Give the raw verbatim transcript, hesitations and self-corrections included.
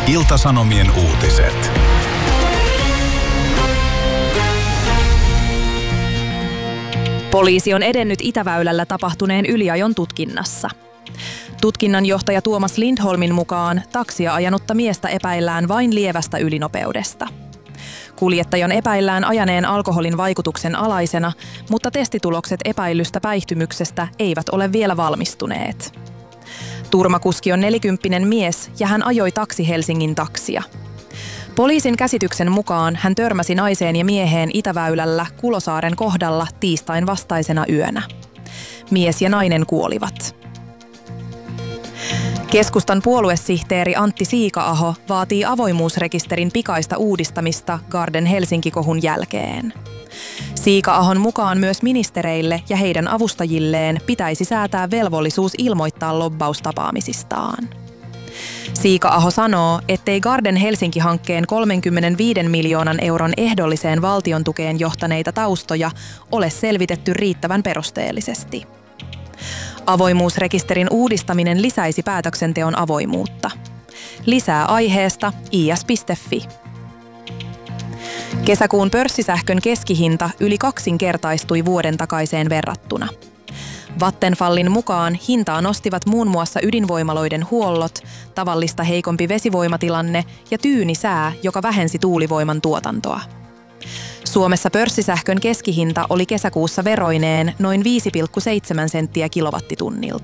Ilta-Sanomien uutiset. Poliisi on edennyt Itäväylällä tapahtuneen yliajon tutkinnassa. Tutkinnanjohtaja Tuomas Lindholmin mukaan taksia ajanutta miestä epäillään vain lievästä ylinopeudesta. Kuljettajan epäillään ajaneen alkoholin vaikutuksen alaisena, mutta testitulokset epäillystä päihtymyksestä eivät ole vielä valmistuneet. Turmakuski on nelikymppinen mies ja hän ajoi taksi Helsingin taksia. Poliisin käsityksen mukaan hän törmäsi naiseen ja mieheen Itäväylällä Kulosaaren kohdalla tiistain vastaisena yönä. Mies ja nainen kuolivat. Keskustan puoluesihteeri Antti Siika-aho vaatii avoimuusrekisterin pikaista uudistamista Garden Helsinki-kohun jälkeen. Siika-ahon mukaan myös ministereille ja heidän avustajilleen pitäisi säätää velvollisuus ilmoittaa lobbaustapaamisistaan. Siika-aho sanoo, ettei Garden Helsinki-hankkeen kolmekymmentäviisi miljoonan euron ehdolliseen valtion tukeen johtaneita taustoja ole selvitetty riittävän perusteellisesti. Avoimuusrekisterin uudistaminen lisäisi päätöksenteon avoimuutta. Lisää aiheesta i s piste f i. Kesäkuun pörssisähkön keskihinta yli kaksinkertaistui vuoden takaiseen verrattuna. Vattenfallin mukaan hintaa nostivat muun muassa ydinvoimaloiden huollot, tavallista heikompi vesivoimatilanne ja tyyni sää, joka vähensi tuulivoiman tuotantoa. Suomessa pörssisähkön keskihinta oli kesäkuussa veroineen noin viisi pilkku seitsemän senttiä kilowattitunnilta.